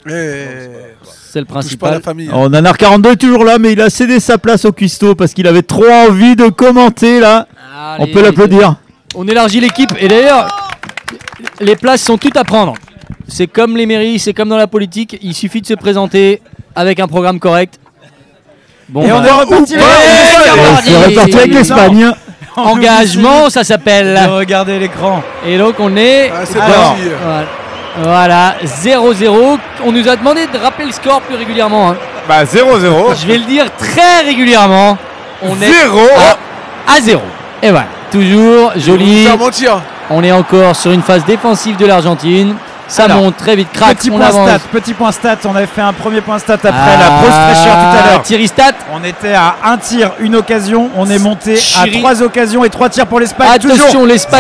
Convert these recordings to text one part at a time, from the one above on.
C'est le principal. Oh, Nanar 42 est toujours là, mais il a cédé sa place au cuistot parce qu'il avait trop envie de commenter là. Allez, on peut l'applaudir. On élargit l'équipe et d'ailleurs, les places sont toutes à prendre. C'est comme les mairies, c'est comme dans la politique. Il suffit de se présenter avec un programme correct. Bon, et on est reparti. C'est reparti avec l'Espagne. Engagement, ça s'appelle. Regardez l'écran. Et donc on est. Voilà, 0-0. On nous a demandé de rappeler le score plus régulièrement. Hein. 0-0. Je vais le dire très régulièrement. On est 0 à 0. Et voilà, toujours joli. On est encore sur une phase défensive de l'Argentine. Ça monte très vite, crack, petit point stat, on avait fait un premier point stat après la pause fraîcheur tout à l'heure. Thierry stat. On était à 1 tir, 1 occasion, on est monté à 3 occasions et 3 tirs pour l'Espagne. Attention, l'Espagne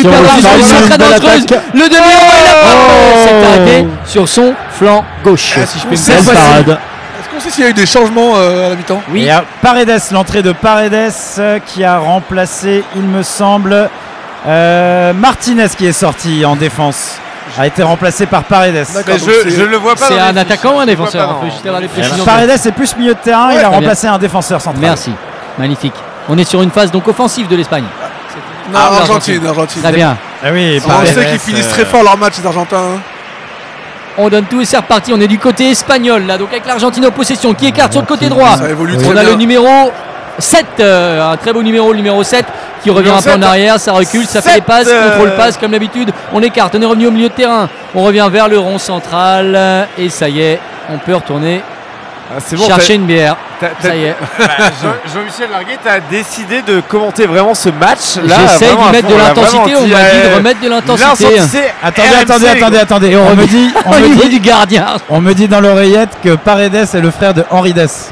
le demi s'est arrêté sur son flanc gauche. Si je peux me permettre. Est-ce qu'on sait s'il y a eu des changements à la mi-temps? Oui. Il y a Paredes, l'entrée de Paredes qui a remplacé, il me semble, Martinez qui est sorti en défense. A été remplacé par Paredes. Je le vois pas. C'est un attaquant ou un défenseur? On peut juste avoir les précisions. Paredes est plus milieu de terrain, il a remplacé un défenseur central. Merci, magnifique. On est sur une phase donc offensive de l'Espagne. Non, Argentine. Très bien. Ah oui, on sait qu'ils finissent très fort leur match, les Argentins. On donne tout et c'est reparti. On est du côté espagnol là, donc avec l'Argentine en possession qui écarte sur le côté droit. Ça évolue on a le numéro 7, un très beau numéro, le numéro 7 qui revient un peu en arrière, ça recule, ça fait des passes, contrôle passe comme d'habitude. On écarte, on est revenu au milieu de terrain. On revient vers le rond central et ça y est, on peut retourner chercher une bière. Ça y est. Jean-Michel Larguet, tu as décidé de commenter vraiment ce match là. J'essaye d'y mettre de l'intensité, on m'a dit de remettre de l'intensité. Attendez, on me dit du gardien. On me dit dans l'oreillette que Paredes est le frère de Henri Dess.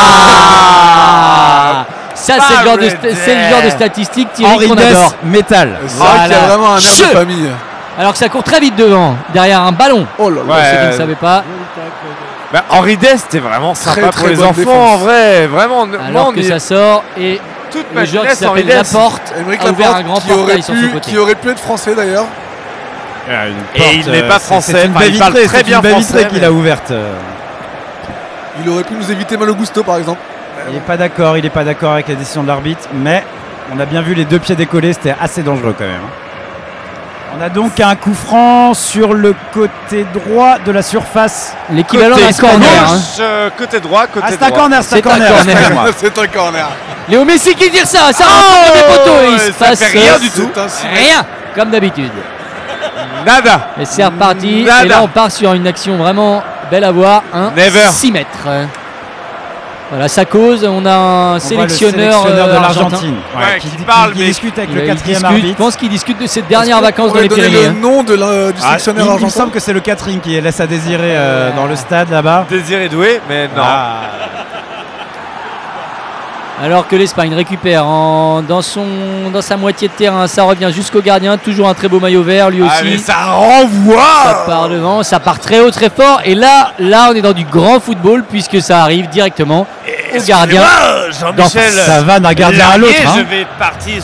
Ça c'est le genre de statistique Thierry qu'on adore. Métal. C'est vrai qu'il y a vraiment un air de famille. Alors que ça court très vite devant, derrière un ballon. Oh là là. Ceux qui ne savaient pas. Henri Dess, c'était vraiment sympa pour les enfants en vrai, vraiment. Alors que ça sort et le joueur qui s'appelle Laporte a ouvert un grand portail sur ce côté. Qui aurait pu être français d'ailleurs. Et il n'est pas français, il parle très bien français qu'il a ouverte. Il aurait pu nous éviter Malo Gusto par exemple. Il n'est pas d'accord avec la décision de l'arbitre, mais on a bien vu les 2 pieds décollés, c'était assez dangereux quand même. On a donc un coup franc sur le côté droit de la surface. L'équivalent d'un corner. Côté droit, côté droit. C'est un corner. C'est un corner. Léo Messi qui tire ça rentre des poteaux. Il se passe rien du tout. Rien, comme d'habitude. Nada. Et c'est reparti. Et là on part sur une action vraiment belle à voir. 6 mètres. Voilà, ça cause. On a un sélectionneur de l'Argentine qui parle, qui discute avec le 4e arbitre. Je pense qu'il discute de ses dernières vacances dans les Le Pyrénées. nom du sélectionneur argentin. Il me semble que c'est le catering qui laisse à désirer dans le stade là-bas. Désiré doué, mais non. Alors que l'Espagne récupère dans sa moitié de terrain, ça revient jusqu'au gardien, toujours un très beau maillot vert lui aussi. Mais ça renvoie. Ça part devant, ça part très haut, très fort. Et là on est dans du grand football puisque ça arrive directement au gardien. Jean-Michel, ça va d'un gardien à l'autre. Je vais partir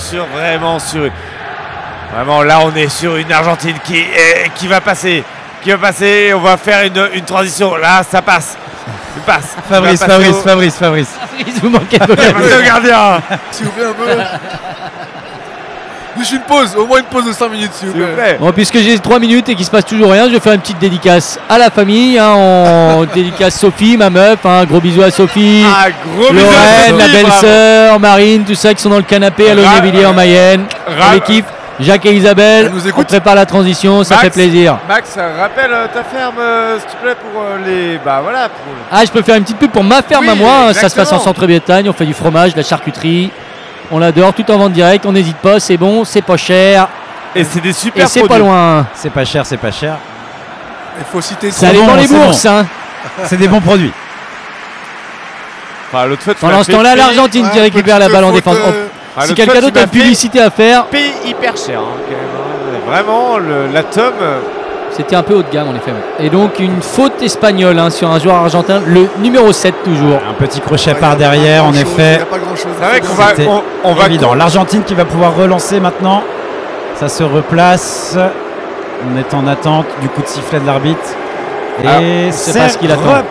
vraiment là on est sur une Argentine qui va passer. On va faire une transition. Là ça passe. Fabrice. Vous manquez de le gardien. S'il vous plaît un peu. Juste une pause, au moins une pause de 5 minutes s'il vous plaît. Bon, puisque j'ai 3 minutes et qu'il se passe toujours rien, je vais faire une petite dédicace à la famille. On dédicace Sophie, ma meuf. Gros bisous à Sophie. Lorraine, la belle-sœur, Marine, tout ça qui sont dans le canapé à l'Aunevilliers en Mayenne. L'équipe. Jacques et Isabelle, on prépare la transition, ça fait plaisir. Max, rappelle ta ferme, s'il te plaît, pour les... je peux faire une petite pub pour ma ferme à moi. Ça se passe en centre-Bretagne, on fait du fromage, de la charcuterie. On l'adore, tout en vente directe, on n'hésite pas, c'est bon, c'est pas cher. Et c'est des super produits. Et c'est pas loin. C'est pas cher. Il faut citer ça allait dans les bourses. C'est des bons produits. Pendant ce temps-là, l'Argentine qui récupère la balle en défense. Si quelqu'un d'autre a une publicité à faire. Paye hyper cher quand même. Vraiment, l'atome. C'était un peu haut de gamme en effet. Et donc une faute espagnole sur un joueur argentin, le numéro 7 toujours. Un petit crochet par derrière en effet. C'est vrai qu'on va évident. L'Argentine qui va pouvoir relancer maintenant. Ça se replace. On est en attente du coup de sifflet de l'arbitre. Et c'est pas ce qu'il attend. repas.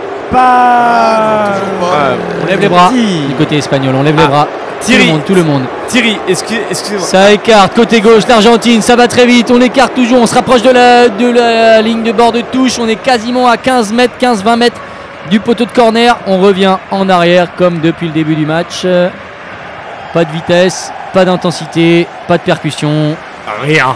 On lève les bras du côté espagnol, on lève les bras. Thierry. Tout le monde. Thierry, excusez-moi. Ça écarte, côté gauche, l'Argentine, ça va très vite, on écarte toujours, on se rapproche de la ligne de bord de touche, on est quasiment à 15 mètres, 15-20 mètres du poteau de corner, on revient en arrière comme depuis le début du match. Pas de vitesse, pas d'intensité, pas de percussion. Rien.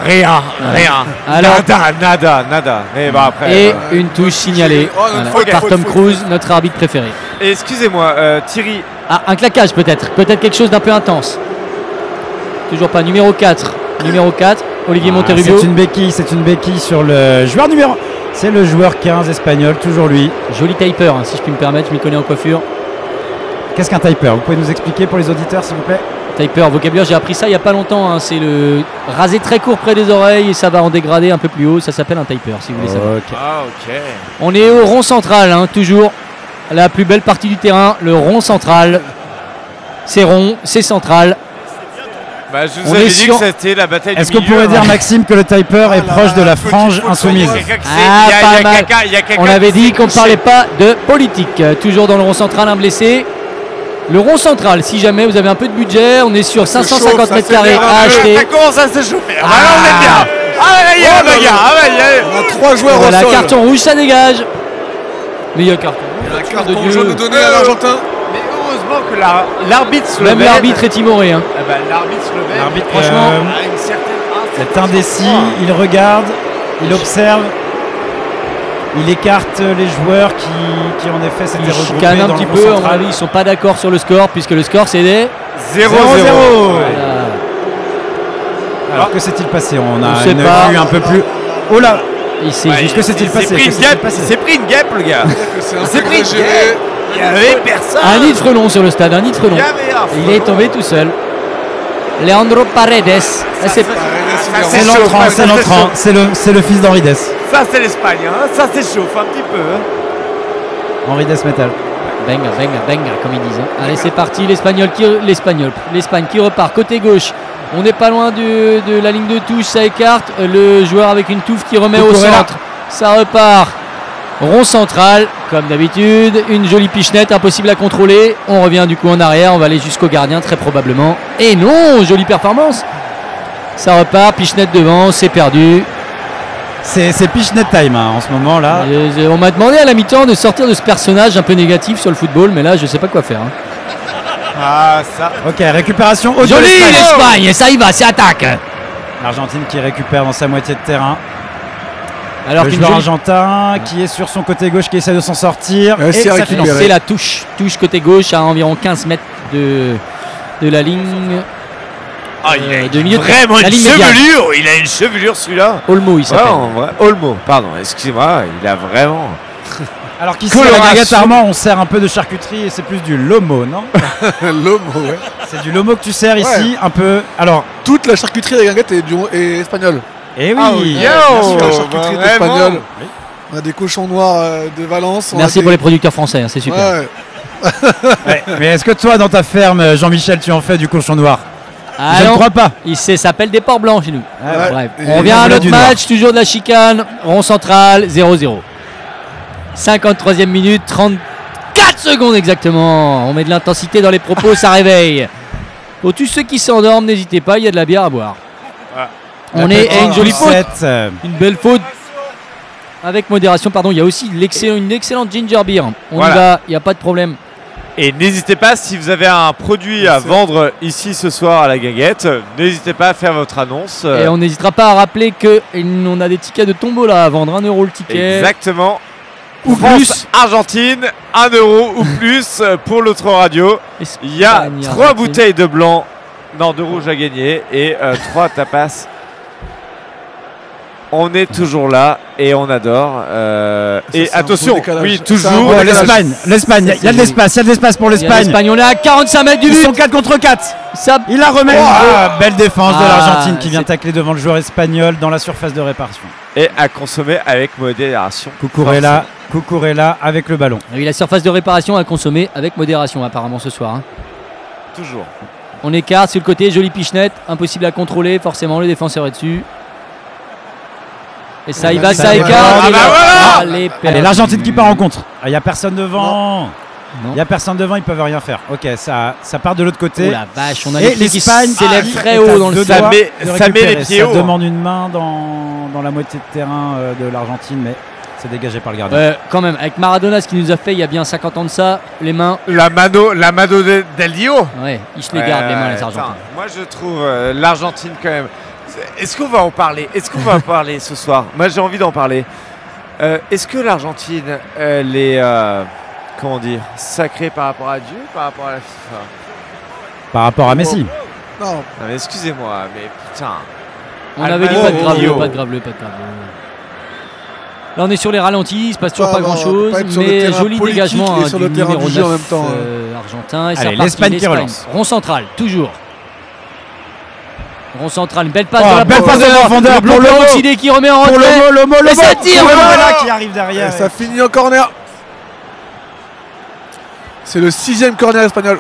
Alors, Nada. Mais bah après. et une touche signalée Faute, par faute, Tom faute, Cruise, notre arbitre préféré. Et excusez-moi, Thierry. Ah, un claquage peut-être quelque chose d'un peu intense. Toujours pas, numéro 4, Olivier Monterrubio. C'est une béquille sur le joueur numéro. C'est le joueur 15 espagnol, toujours lui. Joli taper, hein, si je puis me permettre, je m'y connais en coiffure. Qu'est-ce qu'un taper? Vous pouvez nous expliquer pour les auditeurs, s'il vous plaît? Taper, vocabulaire, j'ai appris ça il n'y a pas longtemps, hein, c'est le rasé très court près des oreilles et ça va en dégrader un peu plus haut, ça s'appelle un taper si vous voulez savoir. Ok. Ah, ok. On est au rond central, hein, toujours la plus belle partie du terrain, le rond central. C'est rond, c'est central. Bah, je On vous avais est dit sur- que c'était la bataille Est-ce du qu'on milieu. pourrait dire, hein. Maxime, que le taper est proche de la frange insoumise? Il y a quelqu'un qui sait- Ah, il y a pas mal. quelqu'un- il y a quelqu'un On avait qui dit s'est qu'on ne couché. parlait pas de politique. Toujours dans le rond central, un blessé. Le rond central, si jamais vous avez un peu de budget, on est sur 550 mètres carrés à acheter. Ça commence à s'échauffer. Ah, bah là, on est bien. Ah, là, il y a la bagarre. Ah, bah, il y a- On a 3 joueurs Voilà, au sol. carton rouge, ça dégage. Mais il y a carton Il y a un rouge. carton de Dieu. jaune donné à l'Argentin. Mais heureusement que l'arbitre se Même levait. l'arbitre est timoré. Hein. Ah bah, l'arbitre se levait. L'arbitre, franchement, à une certaine C'est indécis, il regarde, il observe, il écarte les joueurs qui en effet s'étaient Ils regroupés chicanent un dans petit le peu. À rond mon central. avis, ils sont pas d'accord sur le score, puisque le score c'est des. 0-0. 0-0. Ouais. Alors que s'est-il passé? On On a sait une pas. vue un peu plus. Oh là! Il s'est Ouais, juste. que s'est-il il passé? s'est pris Que une s'est-il guêpe, passé? il s'est pris une guêpe, le gars. C'est un C'est peu pris géré. Il y avait personne. Un nid de frelon sur le stade, un nid de frelon. Il y avait un Et il est tombé tout seul. Leandro Paredes. Ah, c'est- C'est chaud, l'entrant, ça, c'est c'est l'entrant, chaud. c'est le fils d'Henri Dess. Ça, c'est l'Espagne. Hein. Ça, c'est chauffe un petit peu. Hein. Henri Dess Metal. Benga, comme ils disent. Hein. Allez, c'est parti. L'Espagne qui repart côté gauche. On n'est pas loin de la ligne de touche. Ça écarte. Le joueur avec une touffe qui remet au Cucurella. centre. Ça repart. Rond central, comme d'habitude. Une jolie pichenette, impossible à contrôler. On revient du coup en arrière. On va aller jusqu'au gardien, très probablement. Et non, jolie performance. Ça repart. Pichenette devant. C'est perdu. C'est Pichnet time hein, en ce moment là. On m'a demandé à la mi-temps de sortir de ce personnage un peu négatif sur le football. Mais là, je sais pas quoi faire. Hein. Ah, ça. Ok, récupération. haute de Jolie l'Espagne. l'Espagne, ça y va, c'est attaque. L'Argentine qui récupère dans sa moitié de terrain. Alors Le qu'une joueur jolie- argentin qui est sur son côté gauche qui essaie de s'en sortir. Ouais, Et c'est ça récupéré. finit. c'est la touche côté gauche à environ 15 mètres de la ligne. Ah, il a de milieu de vraiment la une ligne médiane. chevelure. Il a une chevelure, celui-là. Olmo, il s'appelle. Ouais, en vrai. Olmo, pardon, excusez-moi. Il a vraiment. Alors qu'ici, à la Coloration. Gargate Armand, on sert un peu de charcuterie et c'est plus du lomo, non? L'homme, ouais. C'est du lomo que tu sers ici, Ouais. un peu. Alors, Toute la charcuterie à la Guinguette est espagnole. eh oui, Ah, Bien yo, sûr, la charcuterie bah, est vraiment. espagnole. On a des cochons noirs de Valence. on a Merci des- pour les producteurs français, hein, c'est super. Ouais. ouais. Mais est-ce que toi, dans ta ferme, Jean-Michel, tu en fais du cochon noir? Ah Je ne non, crois pas. ça s'appelle des porcs blancs chez nous. Ouais. Bref. Et On revient on à voulait notre du noir. match, toujours de la chicane, rond central, 0-0. 53e minute, 34 secondes exactement. On met de l'intensité dans les propos, ça réveille. Pour tous ceux qui s'endorment, n'hésitez pas, il y a de la bière à boire. On est à une jolie faute, une belle faute. Avec modération, pardon, il y a aussi une excellente ginger beer. On Voilà. y va, il n'y a pas de problème. Et n'hésitez pas, si vous avez un produit à vendre ici ce soir à la Guinguette, n'hésitez pas à faire votre annonce. Et on n'hésitera pas à rappeler qu'on a des tickets de tombola à vendre, 1 euro le ticket. Exactement. Ou France, plus. Argentine, 1 euro ou plus pour l'autre radio. Il y a Espagne, 3 Argentine. bouteilles de blanc, non de rouge à gagner et 3 tapas. On est toujours là et on adore. Et c'est un attention, beau décalage. oui, C'est un toujours. beau L'Espagne, il y a de l'espace pour Il y a l'Espagne. l'Espagne, on est à 45 mètres du Ils but. sont 4 contre 4. Ça, Il la remet. Belle défense de Ah, l'Argentine qui vient c'est- tacler devant le joueur espagnol dans la surface de réparation. Et à consommer avec modération. Cucurella avec le ballon. oui, la surface de réparation à consommer avec modération apparemment ce soir. Hein. Toujours. On écarte sur le côté, jolie pichenette, impossible à contrôler, forcément le défenseur est dessus. Et ça y va, Ça ça y écarte. va. et là, voilà. allez, Allez, l'Argentine qui part en contre. Il n'y a personne devant. Non. Il n'y a personne devant, ils peuvent rien faire. Ok, ça part de l'autre côté. Oh la vache, on a Et les pieds qui l'Espagne s'élèvent qui très est haut à dans le deux stade. doigts Ça met- de ça met les récupérer. pieds Ça hauts. demande une main dans la moitié de terrain de l'Argentine, mais c'est dégagé par le gardien. Quand même, avec Maradona, ce qu'il nous a fait il y a bien 50 ans de ça, les mains, La mano del Dio. ouais, ils se les gardent les mains, les Attends, Argentins. moi je trouve l'Argentine quand même. Est-ce qu'on va en parler en parler ce soir? Moi j'ai envie d'en parler. Est-ce que l'Argentine elle est comment dire sacrée par rapport à Dieu, par rapport à la FIFA? Par rapport à Messi. Non, Non mais excusez-moi, mais putain. On avait dit Alvaro pas de graveleux, Dio. pas de graveleux, pas de graveleux. Là on est sur les ralentis, il se passe toujours Pas pas avoir- grand chose, pas être sur le mais terrain joli politique dégagement et sur le du terrain numéro du jeu en 9 même temps, argentin. Et c'est Allez, reparti, l'Espagne qui relance. Rond central, toujours. Rond central, une belle passe Oh, dans la belle passe de profondeur Le pour bloc Lomo. Oxydé qui remet en Pour retrait. Lomo, Et ça tire, Lomo voilà. là qui arrive derrière. et ça finit en corner. C'est le 6e corner espagnol.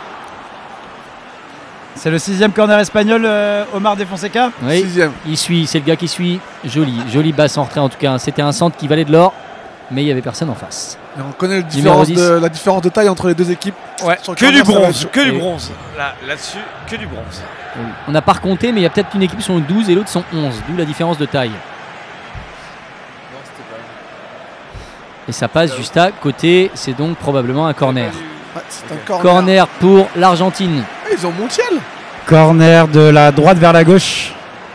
C'est le 6e corner espagnol, Omar de Fonseca. Oui, 6e. il suit, c'est le gars qui suit. Joli basse en retrait en tout cas. C'était un centre qui valait de l'or, mais il n'y avait personne en face. Et on connaît Numéro 10. la différence de taille entre les deux équipes. Ouais, Sur le que corner, du ça va bronze, être- que du Et- bronze. Là-dessus, que du bronze. On n'a pas recompté, mais il y a peut-être une équipe qui sont 12 et l'autre sont 11, d'où la différence de taille. Et ça passe juste à côté, c'est donc probablement un corner. Ouais, c'est un corner. Corner pour l'Argentine. Ah, ils ont Montiel. Corner de la droite vers la gauche.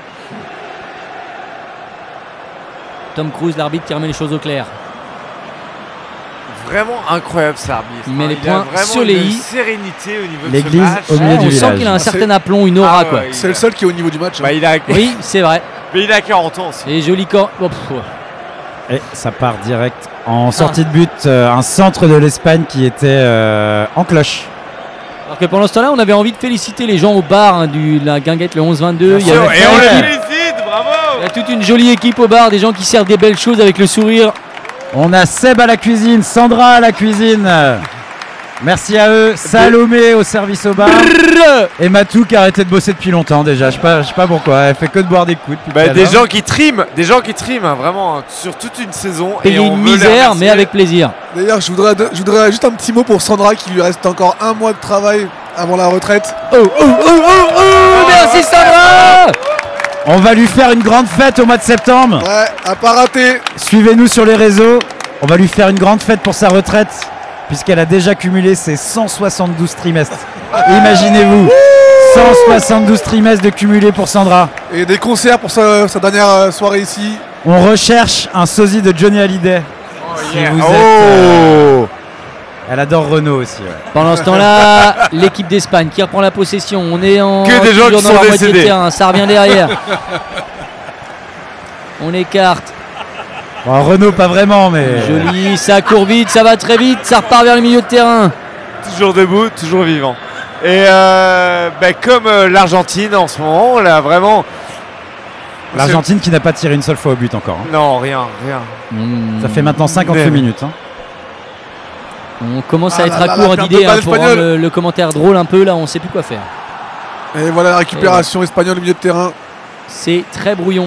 Tom Cruise, l'arbitre, qui remet les choses au clair. Vraiment incroyable cet arbitre. Il met les a points vraiment sur les une i. sérénité au niveau L'église de ce match. au milieu du On sent village. qu'il a un Ah, certain c'est- aplomb, une aura Ah quoi. ouais, C'est le seul qui est au niveau du match. hein. Bah, il a, Oui, c'est vrai. mais il a 40 ans aussi. Et joli corps. Oh, Et ça part direct en sortie de but. Un centre de l'Espagne qui était en cloche. Alors que pendant ce temps-là, on avait envie de féliciter les gens au bar hein, de la guinguette le 11-22. Il y Et avait on toute les une- félicite, bravo. il y a toute une jolie équipe au bar, des gens qui servent des belles choses avec le sourire. On a Seb à la cuisine, Sandra à la cuisine. Merci à eux. Salomé au service au bar. Et Matou qui a arrêté de bosser depuis longtemps déjà. Je sais pas pourquoi. Elle fait que de boire des coups depuis Bah, tout à des l'heure. gens qui triment, hein, vraiment hein, sur toute une saison. Payer et on une veut les misère, remercier. mais avec plaisir. D'ailleurs, je voudrais juste un petit mot pour Sandra qui lui reste encore un mois de travail avant la retraite. Merci Sandra. On va lui faire une grande fête au mois de septembre. Ouais, à pas rater. Suivez-nous sur les réseaux. On va lui faire une grande fête pour sa retraite, puisqu'elle a déjà cumulé ses 172 trimestres. Imaginez-vous, 172 trimestres de cumulé pour Sandra. Et des concerts pour sa dernière soirée ici. On recherche un sosie de Johnny Hallyday. Si Yeah. vous êtes, Oh. elle adore Renault aussi. Ouais. Pendant ce temps-là, l'équipe d'Espagne qui reprend la possession. On est en Que des gens toujours qui dans sont la moitié de décédés. terrain. Ça revient derrière. On écarte. Bon, Renault pas vraiment, mais Joli, ça court vite, ça va très vite, ça repart vers le milieu de terrain. Toujours debout, toujours vivant. Et bah, comme l'Argentine en ce moment, là vraiment. l'Argentine qui n'a pas tiré une seule fois au but encore. hein. Non, rien. Ça fait maintenant 58 Même. minutes. hein. On commence Ah à être là à là, court la perte de d'idées balle pour espagnole. rendre le commentaire drôle un peu. Là, on sait plus quoi faire. Et voilà la récupération espagnole au milieu de terrain. C'est très brouillon.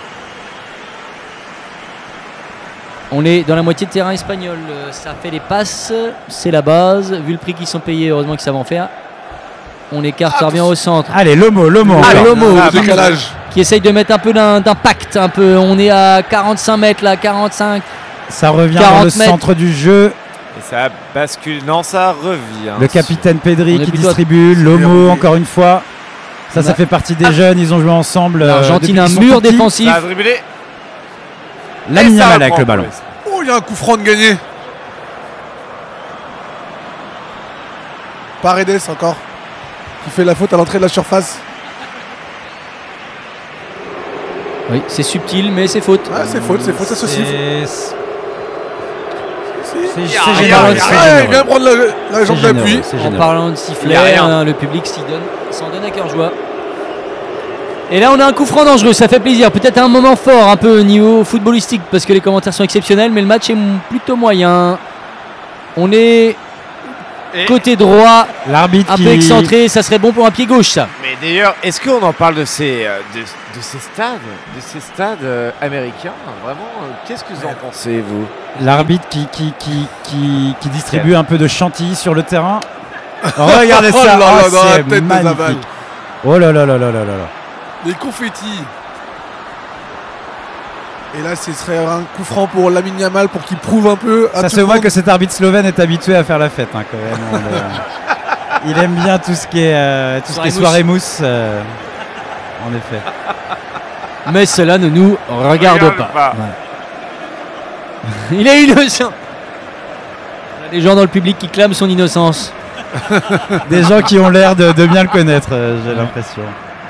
On est dans la moitié de terrain espagnol. Ça fait les passes, c'est la base. Vu le prix qu'ils sont payés, heureusement qu'ils savent en faire. On écarte, ça revient au centre. Allez, Lomo Ah, encore. Lomo Ah, qui, Décalage. qui essaye de mettre un peu d'impact. Un peu. On est à 45 mètres là, 45. Ça revient 40 dans le mètres. centre du jeu. Et ça bascule. Non, ça revient. Le capitaine On Pedri est qui plutôt à- distribue. C'est Lomo verrouillé. encore une fois. Ça On a- fait partie des jeunes. Ils ont joué ensemble. L'Argentine, depuis un qu'ils sont mur tout petits. défensif. Ça a dribblé. Lamine Et ça Yamal reprend avec le pour ballon. l'Espagne. Oh, il y a un coup franc de gagné. Paredes encore. Qui fait la faute à l'entrée de la surface. Oui, c'est subtil, mais c'est faute. Ah, c'est faute, ça se siffle. C'est Y a c'est rien, généreux. y a c'est rien. Ah, il généreux. vient prendre la jambe C'est d'appui. généreux, c'est En généreux. parlant de sifflet, Y a rien. le public s'en donne à cœur joie. Et là, on a un coup franc dangereux, ça fait plaisir. Peut-être un moment fort, un peu au niveau footballistique, parce que les commentaires sont exceptionnels, mais le match est plutôt moyen. On est côté droit, L'arbitre un peu excentré, ça serait bon pour un pied gauche ça. Mais d'ailleurs, est-ce qu'on en parle de ces stades américains? Vraiment, qu'est-ce que vous en pensez, vous? L'arbitre qui distribue un peu de chantilly sur le terrain. Regardez ça, dans la c'est tête de Zabal. magnifique. Oh là là là là là là là. Les confettis. Et là, ce serait un coup franc pour Lamine Yamal pour qu'il prouve un peu. Ça se voit que cet arbitre slovène est habitué à faire la fête hein, quand même. Il aime bien tout ce qui est soirée mousse. En effet. Mais cela ne nous regarde pas. Voilà. Il est innocent. Il y a des gens dans le public qui clament son innocence. Des gens qui ont l'air de bien le connaître, j'ai l'impression.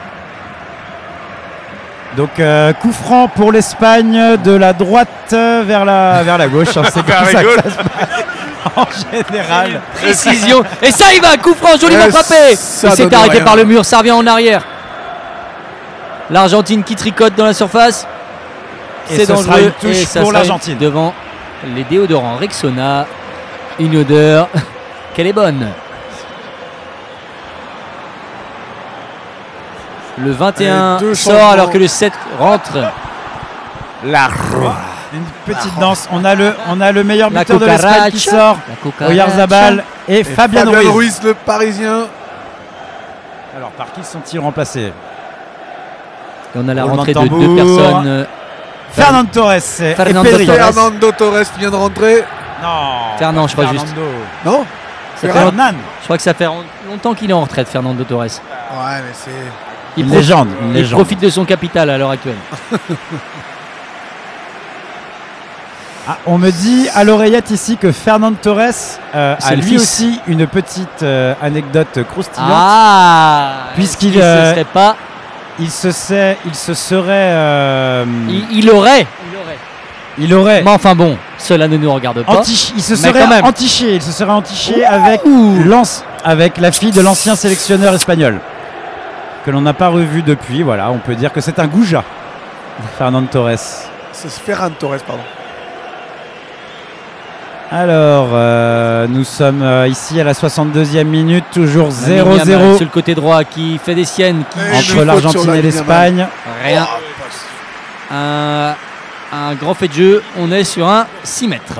Donc coup franc pour l'Espagne de la droite vers la gauche. Hein, c'est Vers comme la ça que gauche. ça se passe en général. Précision. Et ça il va, coup franc, joliment frappé. ça Il s'est donne arrêté rien. par le mur, ça revient en arrière. L'Argentine qui tricote dans la surface. Et C'est ce sera dangereux. une touche Et ça pour sera l'Argentine. devant les déodorants Rexona. Une odeur qu'elle est bonne. Le 21 deux sort changements. alors que le 7 rentre. La roi. Une petite danse. On a le meilleur La buteur de l'Espagne qui cucaracha. sort. La cucaracha. Oyarzabal et Fabien Ruiz. le Parisien. Alors par qui sont-ils remplacés? Et on a la Roulement rentrée de de deux tambour. personnes. Fernando Torres et Fernando Pedri. Torres. Fernando Torres qui vient de rentrer. Non. Fernand, je crois juste. Fernando. Non Ça fait Fernan. Je crois que ça fait longtemps qu'il est en retraite, Fernando Torres. Ouais, mais c'est. Il, Une profite- légende. Une il légende. profite de son capital à l'heure actuelle. Ah, on me dit à l'oreillette ici que Fernando Torres a C'est le lui fils. aussi une petite anecdote croustillante. Ah Puisqu'il, est-ce que ce serait pas. Il se serait. Il aurait. Il aurait. Mais enfin bon, cela ne nous regarde pas. Il se Mais serait quand même. entiché. Il se serait entiché avec la fille de l'ancien sélectionneur espagnol que l'on n'a pas revu depuis. Voilà, on peut dire que c'est un goujat, Fernando Torres. C'est Ferran Torres, pardon. Alors, nous sommes ici à la 62e minute, toujours Lamine Yamal 0-0 sur le côté droit qui fait des siennes, qui Et entre faute l'Argentine sur et Lamine l'Espagne. rien. Oh, Un grand fait de jeu. On est sur un 6 mètres.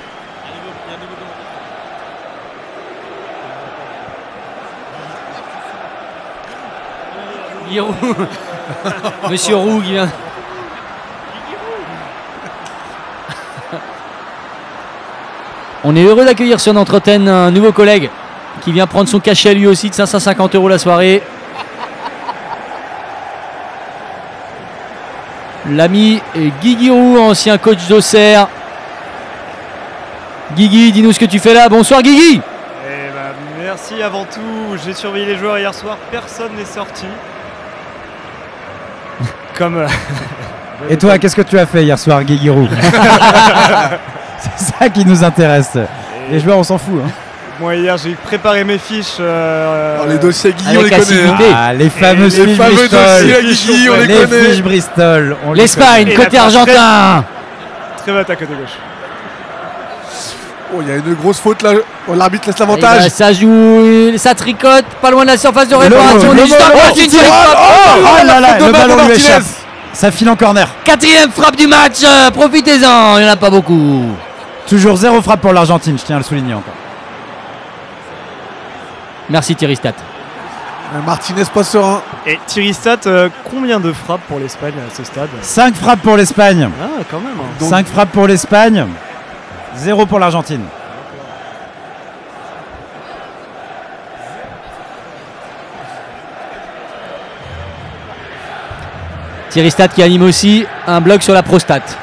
Giroud. Monsieur Roux qui vient. On est heureux d'accueillir sur notre antenne un nouveau collègue qui vient prendre son cachet lui aussi de 550 € la soirée. L'ami Guigui Roux, ancien coach d'Auxerre. Guigui, dis-nous ce que tu fais là. Bonsoir Guigui. Eh ben, merci avant tout. J'ai surveillé les joueurs hier soir. Personne n'est sorti. Comme Et toi, qu'est-ce que tu as fait hier soir, Guigui-Roux? C'est ça qui nous intéresse. Les joueurs, on s'en fout. Hein. moi hier, j'ai préparé mes fiches. Alors, les dossiers Guigui, on les Avec connaît. assiduité. Ah, les fameuses Les fiches fameux Bristol. dossiers Guigui, on les Les connaît. fiches Bristol. on les L'Espagne, Et côté la argentin. Très belle attaque côté gauche. Oh, il y a une grosse faute là. Oh, l'arbitre laisse Et bah, l'avantage. ça joue, ça tricote, pas loin de la surface de réparation. le du ballon, stade, oh, Martin Titi, Titi. Oh là là, faute de le main ballon de lui Martinez. échappe. Ça file en corner. Quatrième frappe du match, profitez-en, il n'y en a pas beaucoup. Toujours 0 frappe pour l'Argentine, je tiens à le souligner encore. Merci Thierry Stat. Martinez pas serein. Et Thierry Stat, combien de frappes pour l'Espagne à ce stade? 5 frappes pour l'Espagne. Ah, quand même. Hein. Donc- 5 frappes pour l'Espagne. 0 pour l'Argentine. Thierry Stat qui anime aussi un blog sur la prostate.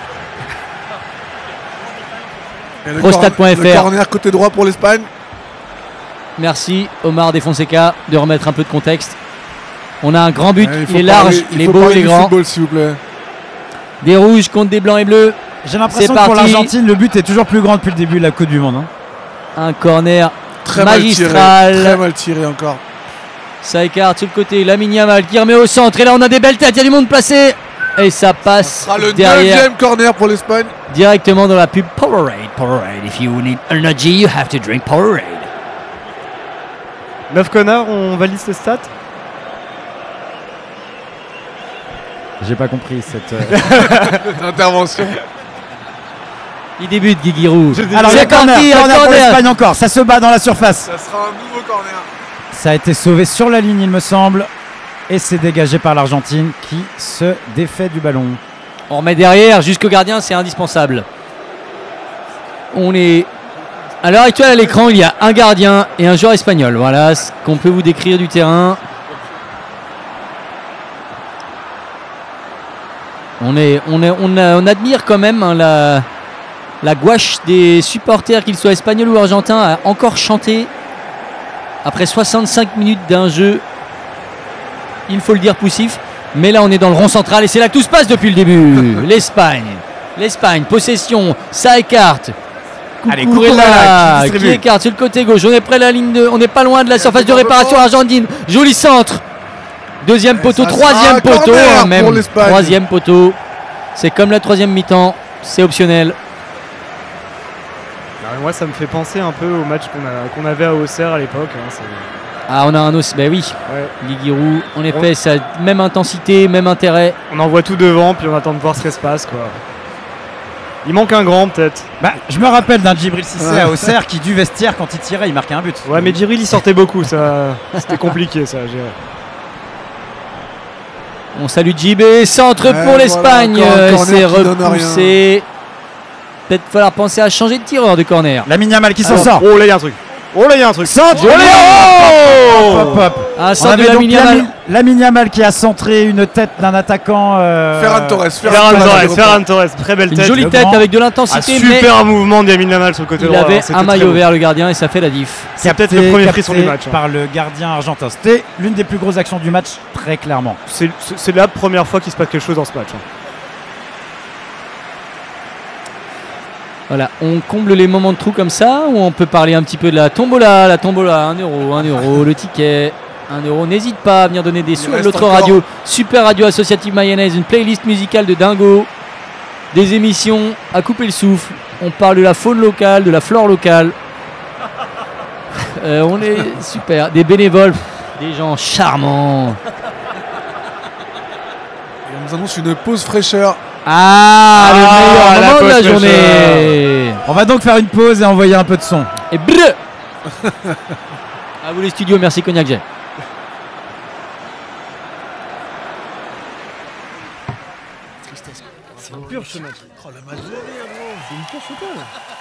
Et le Prostate.fr. Le corner côté droit pour l'Espagne. Merci Omar Defonseca de remettre un peu de contexte. On a un grand but, Il faut il est large, parler- il est faut beau, parler il est du grand. football, s'il vous plaît. Des rouges contre des blancs et bleus. J'ai l'impression C'est que pour parti. l'Argentine, le but est toujours plus grand depuis le début de la Coupe du Monde. Hein. Un corner Très mal tiré. magistral. Très mal tiré encore. Ça écarte sur le côté. Lamine Yamal qui remet au centre. Et là, on a des belles têtes. Il y a du monde placé. Et ça passe Ce sera le derrière, deuxième corner pour l'Espagne. directement dans la pub Powerade. Powerade. If you need energy, you have to drink Powerade. 9 connards, on valide ces stats. J'ai pas compris cette. Intervention. Il débute, Guigui Roux. Alors, il y a corner pour l'Espagne encore. Ça se bat dans la surface. Ça sera un nouveau corner. Ça a été sauvé sur la ligne, il me semble. Et c'est dégagé par l'Argentine qui se défait du ballon. On remet derrière, jusqu'au gardien, c'est indispensable. On est. À l'heure actuelle, à l'écran, il y a un gardien et un joueur espagnol. Voilà ce qu'on peut vous décrire du terrain. On admire quand même hein, la gouache des supporters, qu'ils soient espagnols ou argentins, à encore chanter après 65 minutes d'un jeu, il faut le dire, poussif. Mais là, on est dans le rond central et c'est là que tout se passe depuis le début. L'Espagne, possession, ça écarte. Allez, Cucurella qui écarte sur le côté gauche. On est près de la ligne on n'est pas loin de la surface de réparation argentine. Joli centre. Deuxième poteau, troisième poteau, même troisième poteau. C'est comme la troisième mi-temps, c'est optionnel. Alors, moi, ça me fait penser un peu au match qu'on avait à Auxerre à l'époque. Hein, on a un os, ben oui. Ouais. Guigui Roux, en effet, ça a même intensité, même intérêt. On envoie tout devant, puis on attend de voir ce qui se passe, quoi. Il manque un grand, peut-être. Je me rappelle d'un Djibril Cissé à Auxerre qui, du vestiaire, quand il tirait, il marquait un but. Ouais, mais Djibril, il sortait beaucoup, ça. C'était compliqué, ça, à gérer. On salue Djibé, centre pour l'Espagne. C'est repoussé. Peut-être falloir penser à changer de tireur de corner. Lamine Yamal qui s'en sort. Oh là, il y a un truc. Centre. Un centre de Lamine Yamal. Lamine Yamal qui a centré une tête d'un attaquant. Ferran Torres. Ferran Torres, très belle tête. Une jolie tête avec de l'intensité. Super mouvement de Lamine Yamal sur le côté droit. Il avait un maillot vert, le gardien, et ça fait la diff. C'est peut-être le premier frisson du match. Par le gardien argentin. C'était l'une des plus grosses actions du match, très clairement. C'est la première fois qu'il se passe quelque chose dans ce match. Voilà, on comble les moments de trou comme ça, ou on peut parler un petit peu de la tombola, 1 euro, le ticket, 1 euro. N'hésite pas à venir donner des sous à l'autre radio, Super Radio Associative Mayonnaise, une playlist musicale de dingo, des émissions à couper le souffle. On parle de la faune locale, de la flore locale. On est super, des bénévoles, des gens charmants. Et on nous annonce une pause fraîcheur. Le meilleur moment de la journée. On va donc faire une pause et envoyer un peu de son. Et bleu. À vous les studios, merci Cognac Jet. C'est une purge ce match. Oh, le match de merde, c'est une purge ou pas